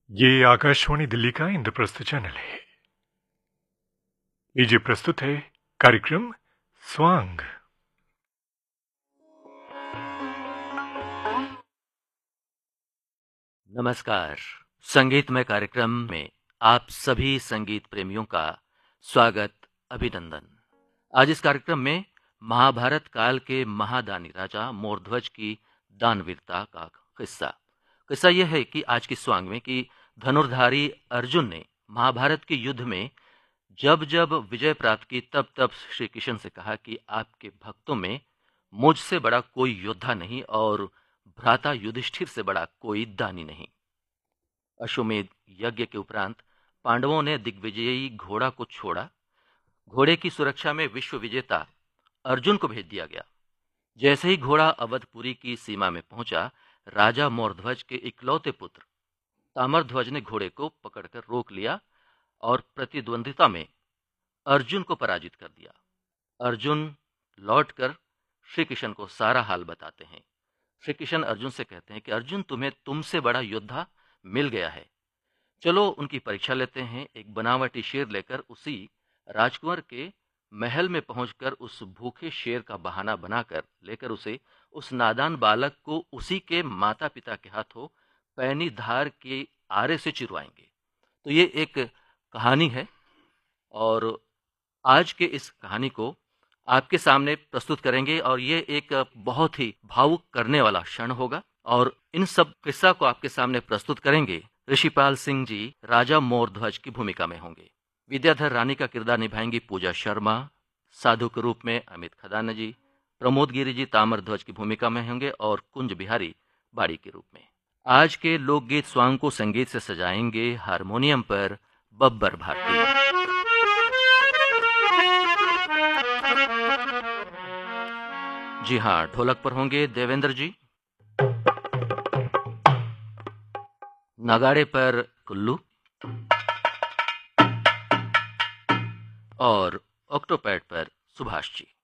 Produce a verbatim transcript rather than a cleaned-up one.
ये आकाशवाणी दिल्ली का इंद्रप्रस्थ चैनल है। लीजिए प्रस्तुत है कार्यक्रम स्वांग। नमस्कार। संगीतमय कार्यक्रम में आप सभी संगीत प्रेमियों का स्वागत, अभिनंदन। आज इस कार्यक्रम में महाभारत काल के महादानी राजा मोरध्वज की दानवीरता का किस्सा किस्सा यह है कि आज की स्वांग में कि धनुर्धारी अर्जुन ने महाभारत के युद्ध में जब जब विजय प्राप्त की तब तब श्री कृष्ण से कहा कि आपके भक्तों में मुझसे बड़ा कोई योद्धा नहीं और भ्राता युधिष्ठिर से बड़ा कोई दानी नहीं। अश्वमेध यज्ञ के उपरांत पांडवों ने दिग्विजयी घोड़ा को छोड़ा। घोड़े की सुरक्षा में विश्व विजेता अर्जुन को भेज दिया गया। जैसे ही घोड़ा अवधपुरी की सीमा में पहुंचा, राजा मोरध्वज के इकलौते पुत्र ताम्रध्वज ने घोड़े को पकड़कर रोक लिया और प्रतिद्वंदिता में अर्जुन को पराजित कर दिया। अर्जुन लौटकर श्री कृष्ण को सारा हाल बताते हैं। श्री कृष्ण अर्जुन से कहते हैं कि अर्जुन, तुम्हें तुमसे बड़ा योद्धा मिल गया है। चलो उनकी परीक्षा लेते हैं। एक बनावटी शेर लेकर उसी राजकुंवर के महल में पहुंचकर उस भूखे शेर का बहाना बनाकर लेकर उसे उस नादान बालक को उसी के माता पिता के हाथों पैनी धार के आरे से चिरवाएंगे। तो ये एक कहानी है और आज के इस कहानी को आपके सामने प्रस्तुत करेंगे और ये एक बहुत ही भावुक करने वाला क्षण होगा। और इन सब किस्सा को आपके सामने प्रस्तुत करेंगे ऋषिपाल सिंह जी, राजा मोरध्वज की भूमिका में होंगे। विद्याधर रानी का किरदार निभाएंगी पूजा शर्मा, साधु के रूप में अमित खदाना जी, प्रमोद गिरी जी ताम्रध्वज की भूमिका में होंगे और कुंज बिहारी बाड़ी के रूप में। आज के लोकगीत स्वांग को संगीत से सजाएंगे हारमोनियम पर बब्बर भारती। जी हाँ, ढोलक पर होंगे देवेंद्र जी, नगाड़े पर कुल्लू और ऑक्टोपैड पर सुभाष जी।